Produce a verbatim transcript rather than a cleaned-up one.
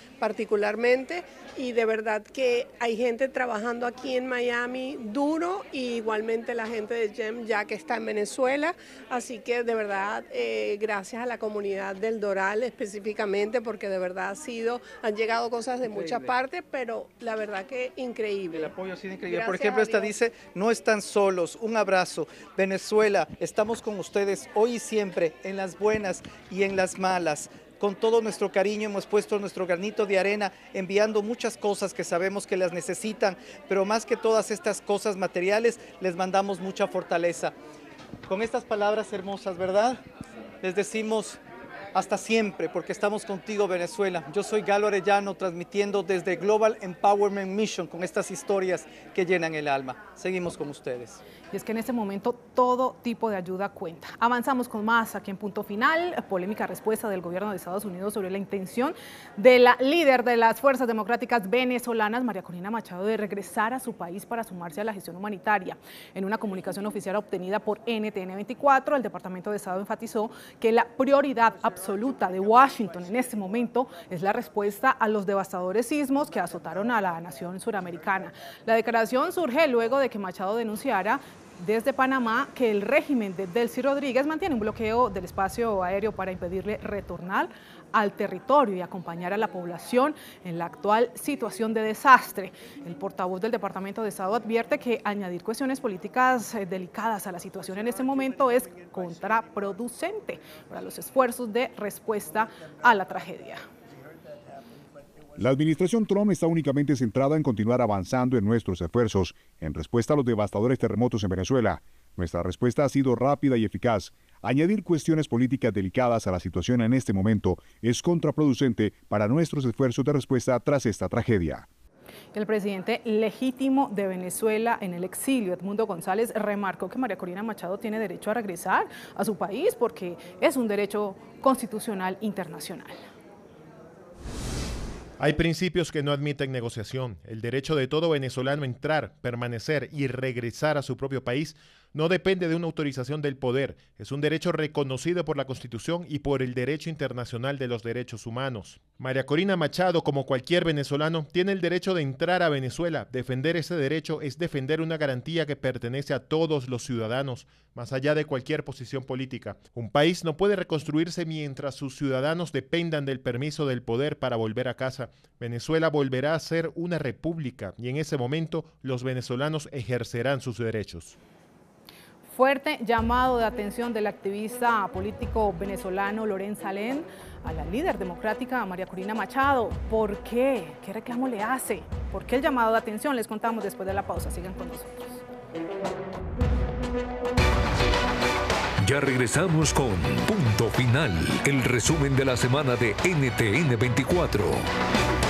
particularmente, y de verdad que hay gente trabajando aquí en Miami duro, y igualmente la gente de GEM ya que está en Venezuela, así que de verdad eh, gracias a la comunidad del Doral específicamente, porque de verdad ha sido, han llegado cosas de Increíble. muchas partes, pero la verdad que increíble. El apoyo ha sido increíble. Gracias Por ejemplo, esta dice, no están solos, un abrazo. Venezuela, estamos con ustedes hoy y siempre, en las buenas y en las malas. Con todo nuestro cariño hemos puesto nuestro granito de arena, enviando muchas cosas que sabemos que las necesitan, pero más que todas estas cosas materiales, les mandamos mucha fortaleza. Con estas palabras hermosas, ¿verdad? Les decimos hasta siempre, porque estamos contigo, Venezuela. Yo soy Galo Arellano, transmitiendo desde Global Empowerment Mission con estas historias que llenan el alma. Seguimos con ustedes. Y es que en este momento todo tipo de ayuda cuenta. Avanzamos con más aquí en Punto Final. Polémica respuesta del gobierno de Estados Unidos sobre la intención de la líder de las fuerzas democráticas venezolanas, María Corina Machado, de regresar a su país para sumarse a la gestión humanitaria. En una comunicación oficial obtenida por N T N veinticuatro, el Departamento de Estado enfatizó que la prioridad absoluta de Washington en este momento es la respuesta a los devastadores sismos que azotaron a la nación suramericana. La declaración surge luego de que Machado denunciara desde Panamá que el régimen de Delcy Rodríguez mantiene un bloqueo del espacio aéreo para impedirle retornar al territorio y acompañar a la población en la actual situación de desastre. El portavoz del Departamento de Estado advierte que añadir cuestiones políticas delicadas a la situación en este momento es contraproducente para los esfuerzos de respuesta a la tragedia. La administración Trump está únicamente centrada en continuar avanzando en nuestros esfuerzos en respuesta a los devastadores terremotos en Venezuela. Nuestra respuesta ha sido rápida y eficaz. Añadir cuestiones políticas delicadas a la situación en este momento es contraproducente para nuestros esfuerzos de respuesta tras esta tragedia. El presidente legítimo de Venezuela en el exilio, Edmundo González, remarcó que María Corina Machado tiene derecho a regresar a su país porque es un derecho constitucional internacional. Hay principios que no admiten negociación. El derecho de todo venezolano a entrar, permanecer y regresar a su propio país no depende de una autorización del poder. Es un derecho reconocido por la Constitución y por el derecho internacional de los derechos humanos. María Corina Machado, como cualquier venezolano, tiene el derecho de entrar a Venezuela. Defender ese derecho es defender una garantía que pertenece a todos los ciudadanos, más allá de cualquier posición política. Un país no puede reconstruirse mientras sus ciudadanos dependan del permiso del poder para volver a casa. Venezuela volverá a ser una república y en ese momento los venezolanos ejercerán sus derechos. Fuerte llamado de atención del activista político venezolano Lorenz Alén a la líder democrática María Corina Machado. ¿Por qué? ¿Qué reclamo le hace? ¿Por qué el llamado de atención? Les contamos después de la pausa. Sigan con nosotros. Ya regresamos con Punto Final, el resumen de la semana de N T N veinticuatro.